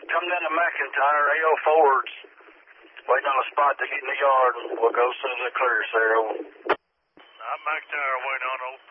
come down to McIntyre, AO Ford's waiting on a spot to get in the yard, and we'll go as soon as it clears there. I'm McIntyre waiting on old